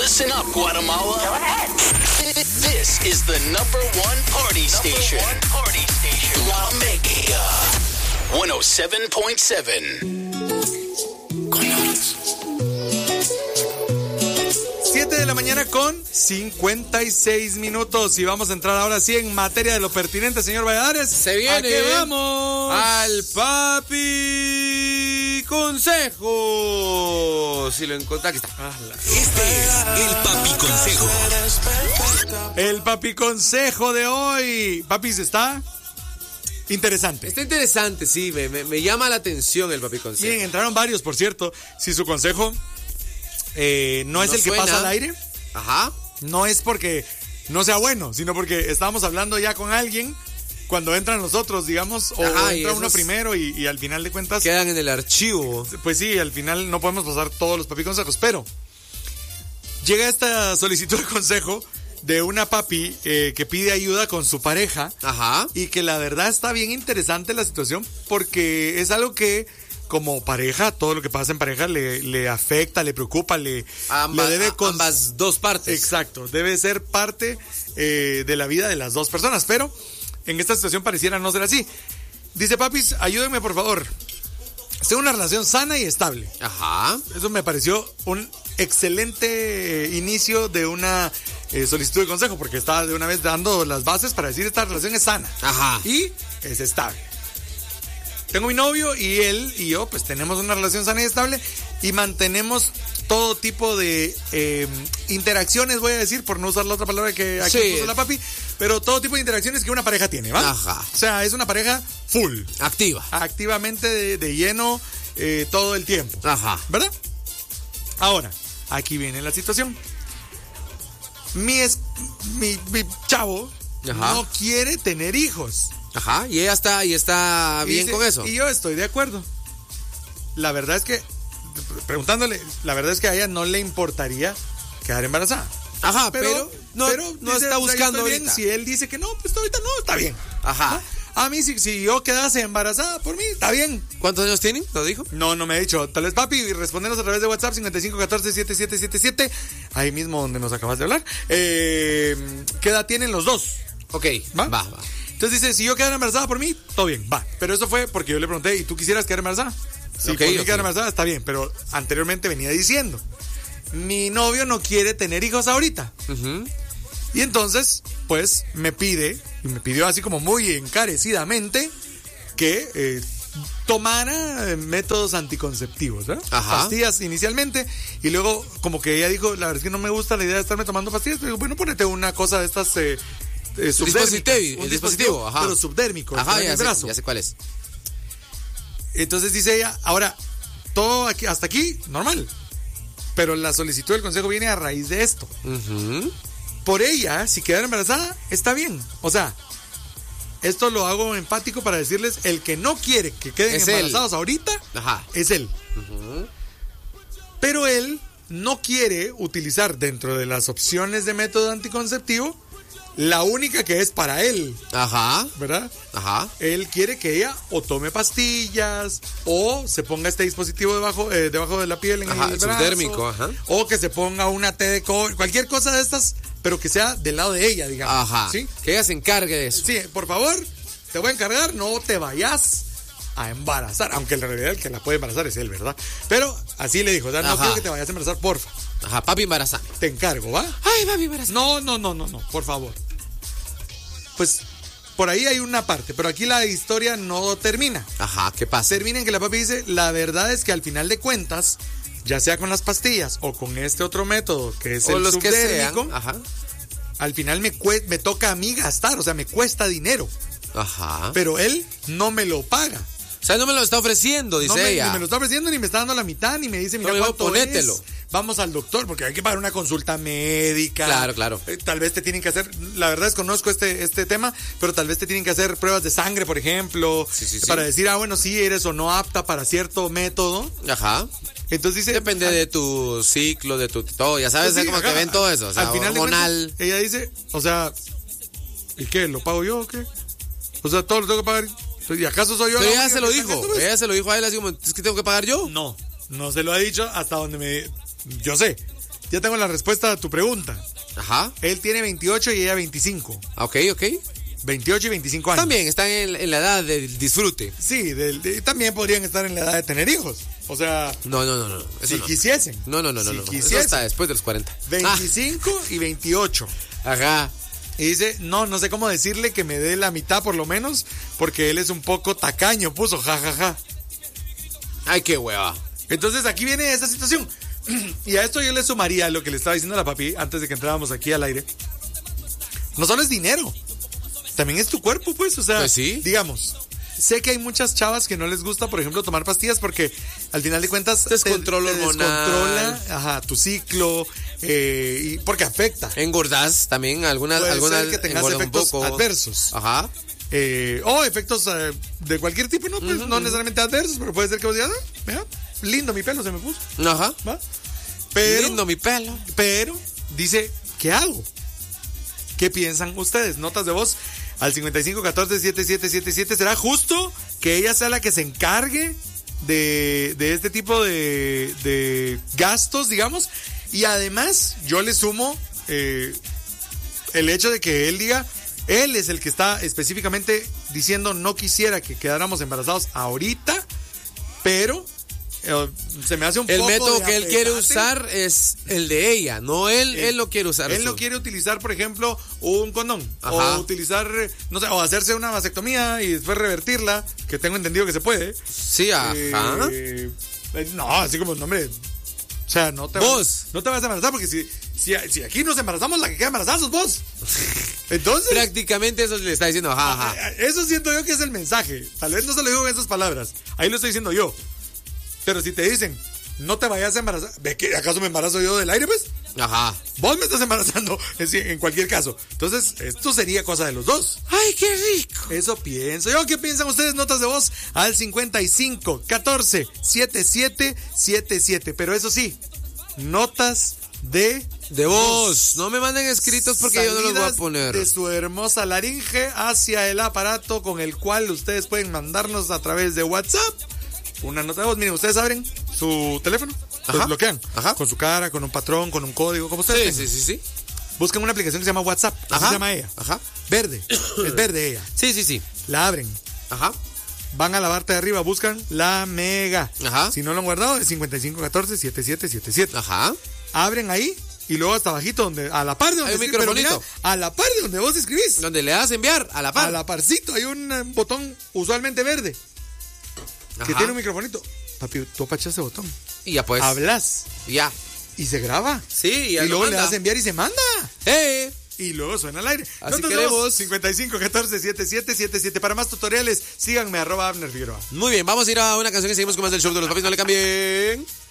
Listen up, Guatemala. Go ahead. This is the number one party station. La Mega 107.7. 7 de la mañana con 56 minutos y vamos a entrar ahora sí en materia de lo pertinente, señor Valladares. Se viene. ¿A qué vamos? Al Papi Consejo. Si lo encontrás, aquí está. Este es el Papi Consejo. El Papi Consejo de hoy. Papis, está interesante. Está interesante, sí. Me llama la atención el Papi Consejo. Miren, entraron varios, por cierto. Si su consejo no es el que pasa al aire. Ajá. No es porque no sea bueno, sino porque estábamos hablando ya con alguien cuando entran los otros, digamos, o entra uno primero y al final de cuentas quedan en el archivo. Pues sí, al final no podemos pasar todos los papi consejos, pero llega esta solicitud de consejo de una papi que pide ayuda con su pareja. Ajá. Y que la verdad está bien interesante la situación porque es algo que como pareja, todo lo que pasa en pareja le afecta, le preocupa, le debe ambas dos partes. Exacto, debe ser parte de la vida de las dos personas, pero en esta situación pareciera no ser así. Dice, papis, ayúdenme por favor. Tengo una relación sana y estable. Ajá. Eso me pareció un excelente inicio de una solicitud de consejo, porque estaba de una vez dando las bases para decir esta relación es sana. Ajá. Y es estable. Tengo mi novio y él y yo pues tenemos una relación sana y estable y mantenemos todo tipo de interacciones, voy a decir, por no usar la otra palabra que aquí puso la papi, pero todo tipo de interacciones que una pareja tiene, ¿va? Ajá. O sea, es una pareja full. Activa. Activamente de lleno todo el tiempo. Ajá. ¿Verdad? Ahora, aquí viene la situación. Mi chavo no quiere tener hijos. Ajá, y ella está bien con eso. Y yo estoy de acuerdo. La verdad es que, preguntándole, la verdad es que a ella no le importaría quedar embarazada. Ajá, pero no dice, está buscando bien, ahorita. si él dice que no, pues ahorita no, está bien. Ajá. ¿No? A mí, si yo quedase embarazada, por mí, está bien. ¿Cuántos años tienen? ¿Lo dijo? No me ha dicho. Tal vez, papi, respondernos a través de WhatsApp 5514-7777. Ahí mismo donde nos acabas de hablar. ¿Qué edad tienen los dos? Ok, va. Entonces dice, si yo quedara embarazada por mí, todo bien, va. Pero eso fue porque yo le pregunté, ¿y tú quisieras quedar embarazada? Si por mí quedar embarazada, está bien. Pero anteriormente venía diciendo, mi novio no quiere tener hijos ahorita. Uh-huh. Y entonces, pues, me pidió así como muy encarecidamente que tomara métodos anticonceptivos, ¿verdad? Ajá. Pastillas inicialmente, y luego como que ella dijo, la verdad es que no me gusta la idea de estarme tomando pastillas. Pero digo, bueno, ponete una cosa de estas el dispositivo, ajá. Pero subdérmico. Ajá, ya sé cuál es. Entonces dice ella, ahora, todo aquí, hasta aquí, normal. Pero la solicitud del consejo viene a raíz de esto. Uh-huh. Por ella, si quedara embarazada, está bien. O sea, esto lo hago empático para decirles, el que no quiere que queden embarazados ahorita, es él. Uh-huh. Pero él no quiere utilizar dentro de las opciones de método anticonceptivo la única que es para él. Ajá. ¿Verdad? Ajá. Él quiere que ella o tome pastillas o se ponga este dispositivo debajo de la piel en el brazo, subdérmico, ajá. O que se ponga una T de COVID, cualquier cosa de estas, pero que sea del lado de ella, digamos. Ajá. ¿Sí? Que ella se encargue de eso. Sí, por favor, te voy a encargar, no te vayas a embarazar, aunque en realidad el que la puede embarazar es él, ¿verdad? Pero así le dijo, o sea, no quiero que te vayas a embarazar, porfa. Ajá, papi embarazame. Te encargo, ¿va? Ay, papi embarazame. No, por favor. Pues por ahí hay una parte, pero aquí la historia no termina. Ajá, ¿qué pasa? Termina en que la papi dice, la verdad es que al final de cuentas, ya sea con las pastillas o con este otro método que es el subdérmico, al final me toca a mí gastar, o sea, me cuesta dinero. Ajá. Pero él no me lo paga. O sea, no me lo está ofreciendo, dice ella. Ni me lo está ofreciendo, ni me está dando la mitad, ni me dice, mira, ¿cuánto ponételo? Vamos al doctor, porque hay que pagar una consulta médica. Claro. Tal vez te tienen que hacer, la verdad desconozco este tema, pero tal vez te tienen que hacer pruebas de sangre, por ejemplo, para decir, bueno, sí, eres o no apta para cierto método. Ajá. Entonces dice... Depende de tu ciclo, de tu todo, ya sabes, pues sí, como que ven todo eso, o sea, al final hormonal. De cuentas, ella dice, o sea, ¿y qué? ¿Lo pago yo o qué? O sea, todo lo tengo que pagar. ¿Y acaso soy yo? Pero ella se lo dijo. Ella se lo dijo a él así como, ¿es que tengo que pagar yo? No se lo ha dicho hasta donde yo sé. ya tengo la respuesta a tu pregunta. Ajá. Él tiene 28 y ella 25. Ok. 28 y 25 años. También están en la edad del disfrute. Sí, también podrían estar en la edad de tener hijos. O sea, No. si no. quisiesen. No. Si Eso quisiesen. está después de los 40. 25 y 28. Ajá. Y dice, no sé cómo decirle que me dé la mitad por lo menos, porque él es un poco tacaño, puso, jajaja. Ay, qué hueva. Entonces aquí viene esta situación. Y a esto yo le sumaría lo que le estaba diciendo a la papi antes de que entrábamos aquí al aire. No solo es dinero, también es tu cuerpo, pues. O sea, Pues sí. digamos, sé que hay muchas chavas que no les gusta, por ejemplo, tomar pastillas porque al final de cuentas Descontrol te hormonal. descontrola, tu ciclo, y porque afecta. Engordás también, algunas Puede ser que tengas engordan un efectos poco. adversos. Ajá. O efectos de cualquier tipo, ¿no? Pues, no necesariamente adversos, pero puede ser que vos digas, mira, lindo mi pelo se me puso. Ajá. ¿Va? Pero, Lindo mi pelo. pero dice, ¿qué hago? ¿Qué piensan ustedes? Notas de voz al 5514-7777. ¿Será justo que ella sea la que se encargue de este tipo de gastos, digamos? Y además, yo le sumo el hecho de que él diga, él es el que está específicamente diciendo no quisiera que quedáramos embarazados ahorita, pero se me hace un El poco método de que él quiere apretarte. usar es el de ella, no él no quiere usar Él eso. no quiere utilizar, por ejemplo, un condón. Ajá. O utilizar, no sé, o hacerse una vasectomía y después revertirla, que tengo entendido que se puede. Sí, ajá. No, así como, no, hombre. O sea, no te vas a embarazar porque si aquí nos embarazamos, la que queda embarazada sos vos. Entonces, Prácticamente eso le está diciendo, ajá. eso siento yo que es el mensaje. Tal vez no se lo digo en esas palabras. Ahí lo estoy diciendo yo. Pero si te dicen, no te vayas a embarazar, ¿ve que acaso me embarazo yo del aire, pues? Ajá. Vos me estás embarazando en cualquier caso. Entonces, esto sería cosa de los dos. Ay, qué rico. Eso pienso yo. ¿Qué piensan ustedes? Notas de voz al 55 14 77 77. Pero eso sí, notas de voz. No me manden escritos porque yo no los voy a salidas poner. de su hermosa laringe hacia el aparato con el cual ustedes pueden mandarnos a través de WhatsApp una nota de voz. Miren, ustedes abren su teléfono, lo desbloquean con su cara, con un patrón, con un código, como ustedes tengan. Sí. Buscan una aplicación que se llama WhatsApp. Así se llama ella. Ajá. Verde. Es verde ella. Sí. La abren. Ajá. Van a la parte de arriba, buscan la mega. Ajá. Si no lo han guardado, es 5514-7777. Ajá. Abren ahí y luego hasta abajito, donde, a la par de donde Hay un escribís, pero microfonito. mira, a la par de donde vos escribís. Donde le das enviar a la par. A la parcito hay un botón usualmente verde que Ajá. tiene un microfonito. Papi, tú apachas ese botón. Y ya pues. Hablas Ya. y se graba. Sí, ya Y lo luego le manda. das a enviar y se manda. Y luego suena al aire. Así Notas de queremos. voz, 5514-7777. Para más tutoriales, síganme @Abner Figueroa. Muy bien, vamos a ir a una canción y seguimos con más del show de los papis. No le cambien.